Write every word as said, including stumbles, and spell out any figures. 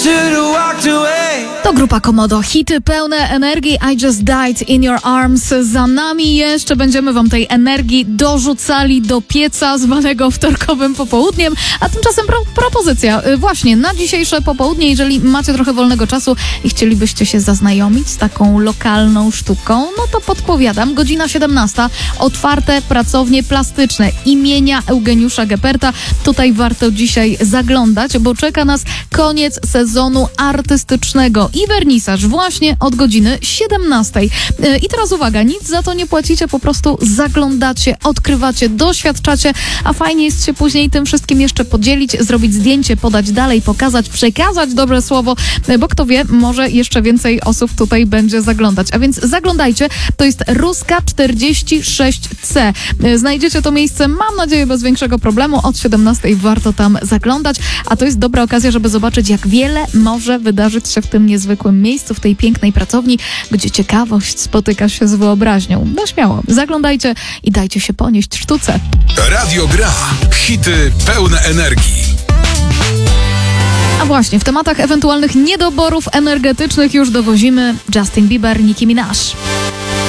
should've walked away. To grupa Komodo, hity pełne energii. I Just Died in Your Arms za nami. Jeszcze będziemy wam tej energii dorzucali do pieca zwanego wtorkowym popołudniem. A tymczasem pro- propozycja właśnie na dzisiejsze popołudnie, jeżeli macie trochę wolnego czasu i chcielibyście się zaznajomić z taką lokalną sztuką, no to podpowiadam, godzina siedemnasta, otwarte pracownie plastyczne imienia Eugeniusza Geperta. Tutaj warto dzisiaj zaglądać, bo czeka nas koniec sezonu artystycznego i wernisaż właśnie od godziny siedemnastej. I teraz uwaga, nic za to nie płacicie, po prostu zaglądacie, odkrywacie, doświadczacie, a fajnie jest się później tym wszystkim jeszcze podzielić, zrobić zdjęcie, podać dalej, pokazać, przekazać dobre słowo, bo kto wie, może jeszcze więcej osób tutaj będzie zaglądać. A więc zaglądajcie, to jest Ruska czterdzieści sześć C. Znajdziecie to miejsce, mam nadzieję, bez większego problemu. Od siedemnastej warto tam zaglądać, a to jest dobra okazja, żeby zobaczyć, jak wiele może wydarzyć się w tym niezwykłym miejscu, w tej pięknej pracowni, gdzie ciekawość spotyka się z wyobraźnią. No śmiało, zaglądajcie i dajcie się ponieść sztuce. Radio Gra. Hity pełne energii. A właśnie, w tematach ewentualnych niedoborów energetycznych już dowozimy Justin Bieber, Nicki Minaj.